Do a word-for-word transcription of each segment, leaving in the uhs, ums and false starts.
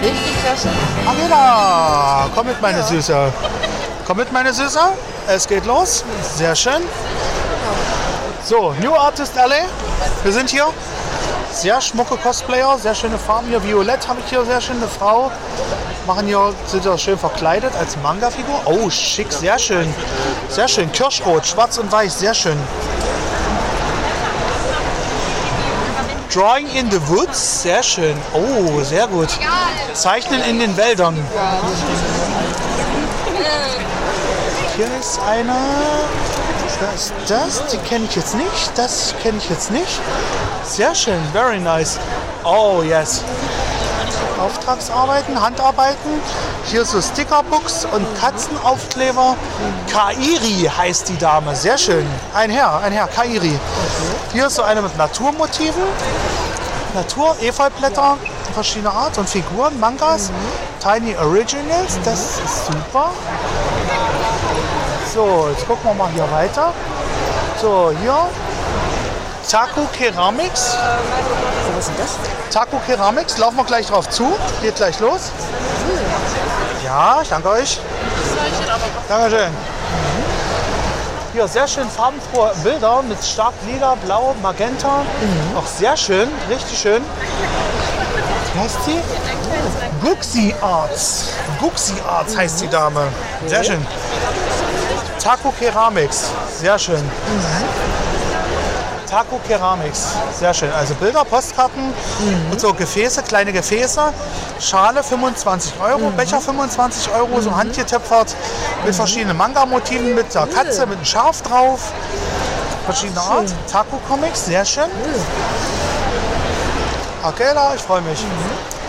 Richtig klasse. Angela, komm mit, meine Süße. Komm mit, meine Süße. Es geht los. Sehr schön. So, New Artist Alley. Wir sind hier. Sehr schmucke Cosplayer, sehr schöne Farben hier. Violett habe ich hier, sehr schöne Frau. Machen hier, sind hier schön verkleidet als Manga-Figur. Oh, schick, sehr schön. Sehr schön. Kirschrot, schwarz und weiß, sehr schön. Drawing in the Woods, sehr schön. Oh, sehr gut. Zeichnen in den Wäldern. Hier ist eine. Das, das, die kenne ich jetzt nicht. Das kenne ich jetzt nicht. Sehr schön, very nice. Oh, yes. Auftragsarbeiten, Handarbeiten. Hier so Stickerbooks und Katzenaufkleber. Kairi heißt die Dame. Sehr schön. Ein Herr, ein Herr, Kairi. Hier ist so eine mit Naturmotiven. Natur, Efeublätter, verschiedene Art und Figuren, Mangas. Tiny Originals, das ist super. So, jetzt gucken wir mal hier weiter. So, hier. Taku Keramics. Was ist das? Taku Keramics, laufen wir gleich drauf zu. Geht gleich los. Ja, ich danke euch. Dankeschön. Hier sehr schön farbenfrohe Bilder mit stark lila, blau, magenta. Mhm. Auch sehr schön, richtig schön. Wie heißt sie? Guxi Arts. Guxi Arts heißt die Dame. Sehr schön. Taku Keramics, sehr schön. Taku Keramics, sehr schön. Also Bilder, Postkarten mhm. und so Gefäße, kleine Gefäße. Schale fünfundzwanzig Euro, mhm. Becher fünfundzwanzig Euro, so handgetöpfert mit verschiedenen Manga-Motiven, mit der Katze, mit einem Schaf drauf. Verschiedene Art. Taku Comics, sehr schön. Okay, da, ich freue mich. Mhm.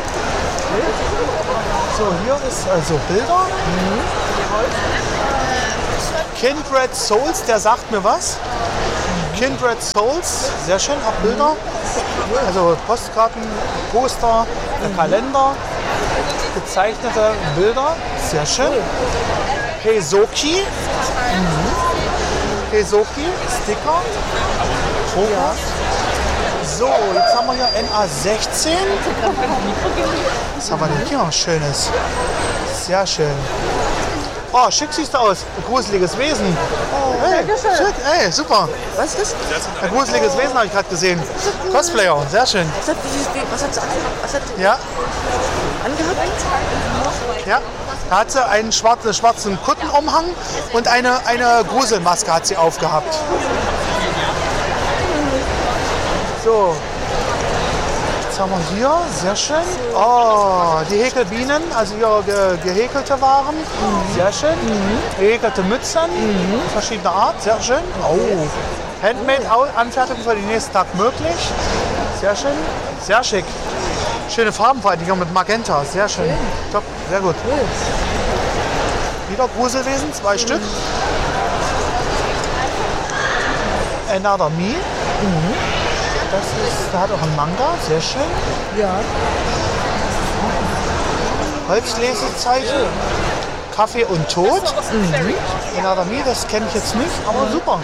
So, hier ist also Bilder. Mhm. Kindred Souls, der sagt mir was. Kindred Souls, sehr schön, auch Bilder. Also Postkarten, Poster, Kalender, gezeichnete Bilder, sehr schön. Heisoki, Heisoki, Sticker, Fokus. So, jetzt haben wir hier N A sechzehn. Was haben wir denn hier noch Schönes? Sehr schön. Oh, schick siehst du aus. Ein gruseliges Wesen. Oh, hey, schick, hey, super. Was ist das? Ein gruseliges Wesen habe ich gerade gesehen. Cosplayer, sehr schön. Was hat, was hat sie was hat ja. angehabt? Ja. Da hat sie einen schwarzen, schwarzen Kuttenumhang und eine, eine Gruselmaske hat sie aufgehabt. So. Jetzt haben wir hier, sehr schön. Oh, die Häkelbienen, also hier ge gehäkelte Waren. Mhm. Sehr schön. Mhm. Gehäkelte Mützen, mhm. verschiedene Art, sehr schön. Oh. Handmade-Anfertigung für den nächsten Tag möglich. Sehr schön, sehr schick. Schöne Farben vor allem mit Magenta, sehr schön. schön. Top, sehr gut. Cool. Wieder Gruselwesen, zwei mhm. Stück. Another Me. Mhm. Das ist, da hat auch ein Manga, sehr schön. Ja. Holzlesezeichen, Kaffee und Tod. Mhm. Another Me, das kenne ich jetzt nicht, aber super.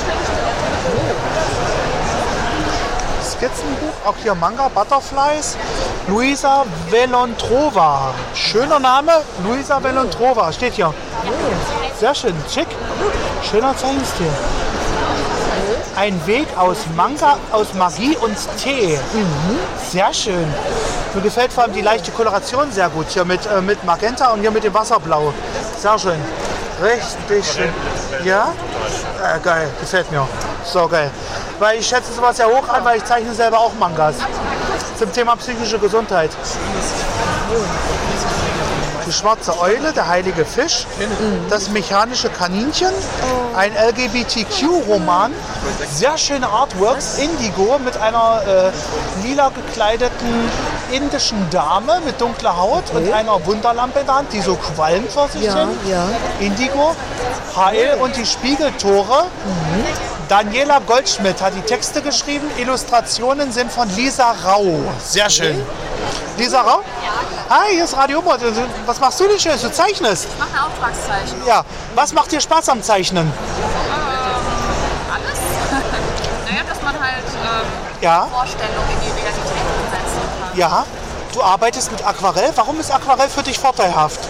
Skizzenbuch, auch hier Manga, Butterflies. Luisa Velontrova. Schöner Name, Luisa Velontrova, steht hier. Sehr schön, schick. Schöner Zeichenstil. Ein Weg aus Manga, aus Magie und Tee. Mhm. Sehr schön. Mir gefällt vor allem die leichte Koloration sehr gut. Hier mit, äh, mit Magenta und hier mit dem Wasserblau. Sehr schön. Richtig schön. Ja? Äh, geil. Gefällt mir. So geil. Weil ich schätze sowas sehr hoch an, weil ich zeichne selber auch Mangas. Zum Thema psychische Gesundheit. Die schwarze Eule, der heilige Fisch, das mechanische Kaninchen, ein L G B T Q-Roman, sehr schöne Artworks, Indigo mit einer äh, lila gekleideten indischen Dame mit dunkler Haut okay. und einer Wunderlampe in der Hand, die so qualmt vor sich ja, hin. Ja. Indigo, Heil und die Spiegeltore. Mhm. Daniela Goldschmidt hat die Texte geschrieben, Illustrationen sind von Lisa Rau. Sehr schön. Lisa Rau? Ja. Hi, hier ist Radio Mod. Was machst du denn Schönes? Du zeichnest? Ich mache eine Auftragszeichnung. Ja. Was macht dir Spaß am Zeichnen? Ähm, alles. Naja, dass man halt ähm, ja. Vorstellungen in die Realität umsetzen kann. Ja. Du arbeitest mit Aquarell. Warum ist Aquarell für dich vorteilhaft?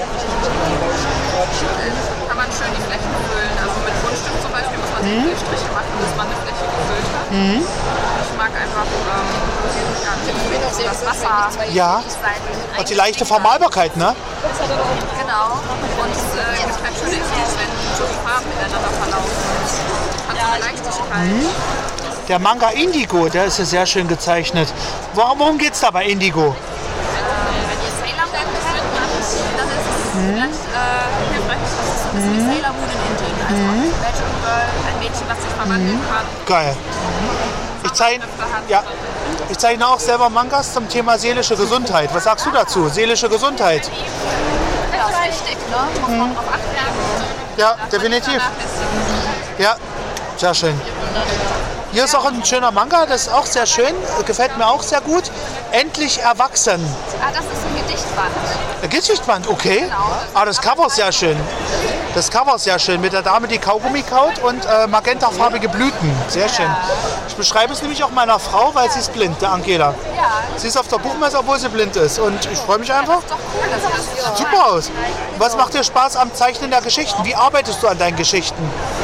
Kann man schön die Flächen füllen. Also mit Buntstift zum Beispiel muss man mhm. sich Striche machen, bis man eine Fläche gefüllt hat. Mhm. Ich mag einfach ähm, ja, das Wasser. Ja. Und die leichte Vermalbarkeit, ne? Genau. Und es äh, gibt halt schöne Effekte, wenn so die Farben miteinander verlaufen. Hat so eine Leichtigkeit. Mhm. Der Manga Indigo, der ist ja sehr schön gezeichnet. Worum geht es da bei Indigo? Wenn ihr Sailor Moon kennt, dann ist es vielleicht äh, hilfreich. Das ist so ein bisschen wie Sailor Moon in Indien. Also Magic Girl, ein Mädchen, das sich verwandeln kann. Geil. Ich zeichne, ja, ich zeichne auch selber Mangas zum Thema seelische Gesundheit. Was sagst du dazu? Seelische Gesundheit? Ja, ist wichtig, ne? Muss man drauf achten. Ja, definitiv. Ja, sehr schön. Hier ist auch ein schöner Manga, das ist auch sehr schön, gefällt mir auch sehr gut. Endlich erwachsen. Ah, das ist ein Gedichtband. Ein Gedichtband, okay. Ah, das Cover ist sehr schön. Das Cover ist sehr schön, mit der Dame, die Kaugummi kaut und äh, magentafarbige Blüten. Sehr schön. Ich beschreibe es nämlich auch meiner Frau, weil sie ist blind, der Angela. Sie ist auf der Buchmesse, obwohl sie blind ist. Und ich freue mich einfach. Sieht super aus. Was macht dir Spaß am Zeichnen der Geschichten? Wie arbeitest du an deinen Geschichten?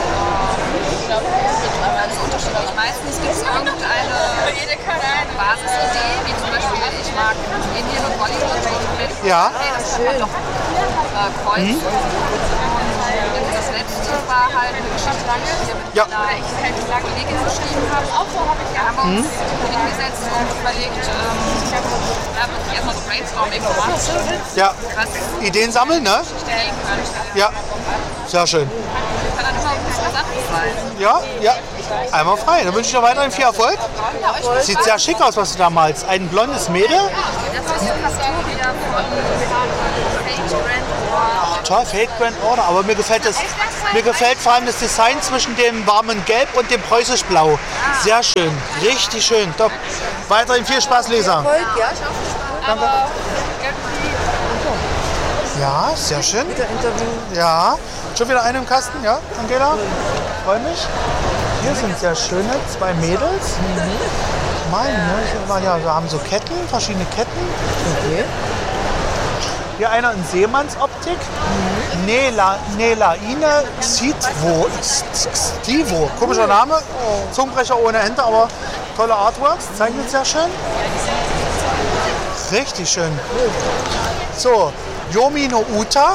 Ganz unterschiedlich. Meistens gibt es irgendeine Basisidee, wie zum Beispiel, ich mag Indien und Bollywood. Ja. Okay, das kann man doch äh, kreuzen. Und das letzte war halt eine Geschichte, die wir mit Ja. einer Kollegin geschrieben haben. Da haben wir uns hingesetzt und überlegt, ähm, ja, wirklich erstmal so Brainstorming gemacht. Ja. Was Ideen sammeln, ne? stellen könnte. Ja. Sehr schön. Kann dann immer ein bisschen Sachen sein. Ja, ja. Einmal frei. Dann wünsche ich dir weiterhin viel Erfolg. Ja, euch Sieht sehr schick aus, was du da malst. Ein blondes Mädel. Das ist Castoria von Fate Grand Order. Toll, Fate Grand Order. Aber mir gefällt das. Mir gefällt vor allem das Design zwischen dem warmen Gelb und dem preußisch Blau. Sehr schön. Richtig schön. Top. Weiterhin viel Spaß, Leser. Erfolg, ja. Aber Ja, sehr schön. Wieder Interview. Ja. Schon wieder eine im Kasten, ja, Angela? Freue mich. Hier sind sehr schöne zwei Mädels. Meine, ne? Ja, wir haben so Ketten, verschiedene Ketten. Okay. Hier einer in Seemannsoptik. Nela, Nelaine Xitvo. Stivo. Komischer Name. Zungenbrecher ohne Ende, aber tolle Artworks. Zeichnet sehr schön. Richtig schön. So, Yomi no Uta.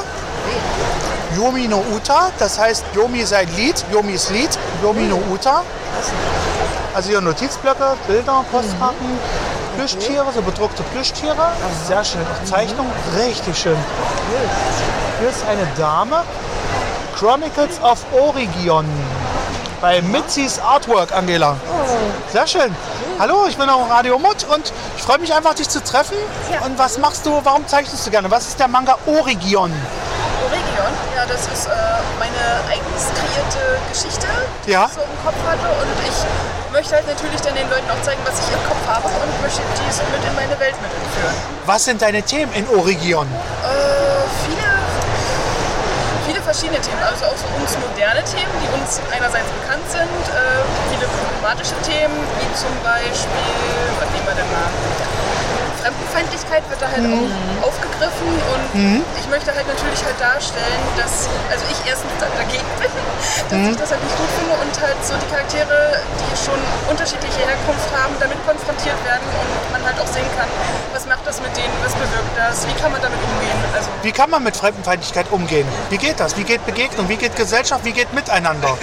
Yomi no Uta, das heißt Yomi sein Lied, Yomis Lied, Yomi no Uta. Also hier Notizblöcke, Bilder, Postkarten, Plüschtiere, so bedruckte Plüschtiere. Sehr schön. Auch Zeichnung, richtig schön. Hier ist eine Dame. Chronicles of Origion. Bei Mitzi's Artwork, Angela. Sehr schön. Hallo, ich bin auch Radio Mut und ich freue mich einfach, dich zu treffen. Und was machst du, warum zeichnest du gerne? Was ist der Manga Origion? Origion, ja, das ist äh, meine eigens kreierte Geschichte, die Ja. ich so im Kopf hatte. Und ich möchte halt natürlich dann den Leuten auch zeigen, was ich im Kopf habe und möchte die so mit in meine Welt mit entführen. Was sind deine Themen in Origion? Äh, viele, viele verschiedene Themen, also auch so uns moderne Themen, die uns einerseits bekannt sind, äh, viele problematische Themen, wie zum Beispiel, was nehmen wir denn mal? Fremdenfeindlichkeit wird da halt Mhm. auch aufgegriffen und Mhm. ich möchte halt natürlich halt darstellen, dass, also ich erstens da- dagegen bin, dass Mhm. ich das halt nicht gut finde und halt so die Charaktere, die schon unterschiedliche Herkunft haben, damit konfrontiert werden und man halt auch sehen kann, was macht das mit denen, was bewirkt das, wie kann man damit umgehen. Also Wie kann man mit Fremdenfeindlichkeit umgehen? Wie geht das? Wie geht Begegnung? Wie geht Gesellschaft? Wie geht Miteinander?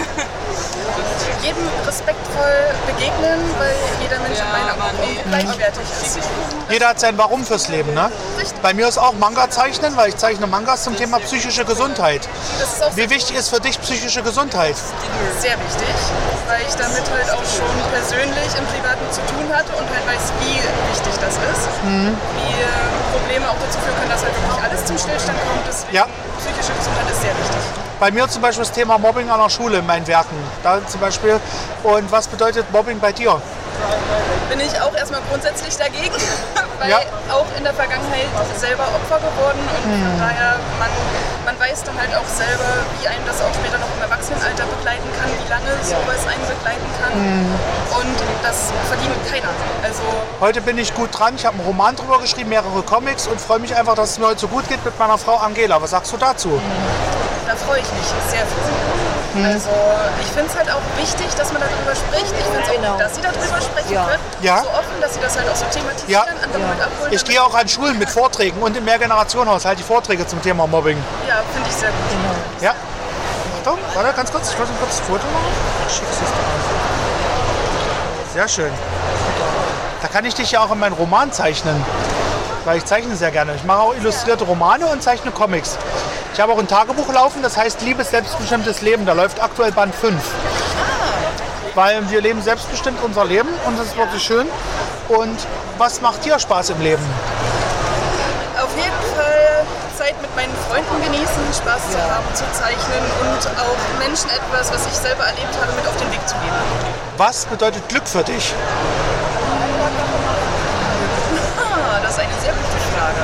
jedem respektvoll begegnen, weil jeder Mensch in meinen Augen gleichwertig ist. Jeder hat sein Warum fürs Leben, ne? Bei mir ist auch Manga zeichnen, weil ich zeichne Mangas zum Thema psychische Gesundheit. Das ist auch Wie wichtig ist für dich psychische Gesundheit? sehr wichtig, weil ich damit halt auch schon persönlich im Privaten zu tun hatte und halt weiß, wie wichtig das ist. Wie äh, Probleme auch dazu führen können, dass halt wirklich alles zum Stillstand kommt. Deswegen Ja. psychische Gesundheit ist sehr wichtig. Bei mir zum Beispiel das Thema Mobbing an der Schule in meinen Werken. Da zum Beispiel. Und was bedeutet Mobbing bei dir? Bin ich auch erstmal grundsätzlich dagegen, weil Ja. auch in der Vergangenheit selber Opfer geworden und von daher, man, man weiß dann halt auch selber, wie einen das auch später noch im Erwachsenenalter begleiten kann, wie lange sowas einen begleiten kann und das verdient keiner. Also Heute bin ich gut dran. Ich habe einen Roman drüber geschrieben, mehrere Comics und freue mich einfach, dass es mir heute so gut geht mit meiner Frau Angela. Was sagst du dazu? da freue ich mich sehr viel. Also ich finde es halt auch wichtig, dass man darüber spricht. Ich finde es auch Genau. gut, dass sie darüber sprechen Ja. können. Ja. So offen, dass sie das halt auch so thematisieren, Ja. andere mit abholen. Ich gehe auch an Schulen mit Vorträgen und im Mehrgenerationenhaushalt die Vorträge zum Thema Mobbing. Ja, finde ich sehr gut. Ja. Achtung, warte, ganz kurz. Ich muss ein kurzes Foto machen. Schickst es dir. Sehr schön. Da kann ich dich ja auch in meinen Roman zeichnen. Weil ich zeichne sehr gerne. Ich mache auch illustrierte Romane und zeichne Comics. Ich habe auch ein Tagebuch laufen, das heißt Liebes selbstbestimmtes Leben. Da läuft aktuell Band fünf. Weil wir leben selbstbestimmt unser Leben und das ist wirklich schön. Und was macht dir Spaß im Leben? Auf jeden Fall Zeit mit meinen Freunden genießen, Spaß zu haben, zu zeichnen und auch Menschen etwas, was ich selber erlebt habe, mit auf den Weg zu geben. Was bedeutet Glück für dich? Ah, das ist eine sehr gute Frage.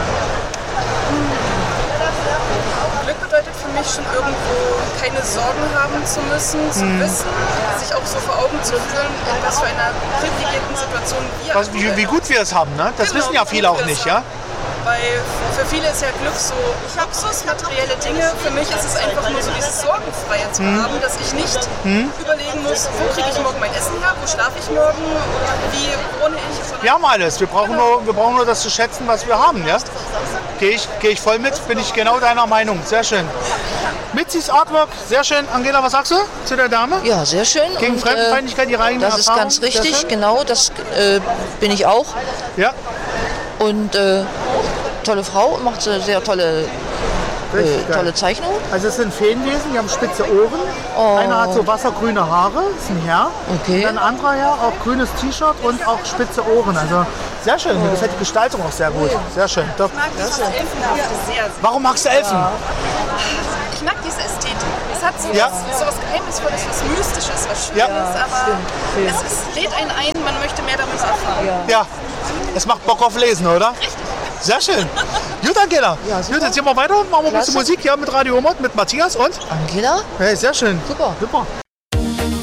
Glück bedeutet für mich schon irgendwo, keine Sorgen haben zu müssen, zu wissen, sich auch so vor Augen zu führen, in was für einer privilegierten Situation wir Was, wie, wie gut wir es haben, ne? Das Genau, wissen ja wie viele gut auch wir es nicht, ja? haben. Weil für viele ist ja Glück so Luxus, materielle Dinge. Für mich ist es einfach nur so dieses Sorgenfreie zu Mhm. haben, dass ich nicht überlegen muss, wo kriege ich morgen mein Essen her, wo schlafe ich morgen, wie wohne ich. sondern Wir haben alles. Wir brauchen nur, wir brauchen nur das zu schätzen, was wir haben, ja? Gehe ich, geh ich voll mit, bin ich genau deiner Meinung. Sehr schön. Mitzis Artwork, sehr schön. Angela, was sagst du zu der Dame? Ja, sehr schön. Gegen Und, Fremdenfeindlichkeit, ihre eigene Das ist Erfahrung. ganz Sehr richtig, schön. genau. Das äh, bin ich auch. Ja, Und äh, tolle Frau, macht sehr, sehr tolle, äh, richtig geil. tolle Zeichnungen. Also es sind Feenwesen, die haben spitze Ohren. Oh. Einer hat so wassergrüne Haare, ist ein Herr. Okay. Und dann ein anderer Herr, auch grünes T-Shirt und auch spitze Ohren. Also sehr schön, mir gefällt die Gestaltung auch sehr gut. Sehr schön. Doch. Ich mag dieses Elfenhafte sehr, sehr. Warum magst du Elfen? Ich mag diese Ästhetik. Es hat so, Ja. was, so was Geheimnisvolles, was Mystisches, was Schönes, Ja. aber es ist, lädt einen ein, man möchte mehr darüber erfahren. Ja, es macht Bock auf Lesen, oder? Sehr schön. Gut, Angela. Ja, super. Gut, jetzt gehen wir weiter. Machen wir ein bisschen Klasse. Musik hier mit Radio Omot, mit Matthias und? Angela? Hey, sehr schön. Super. Super.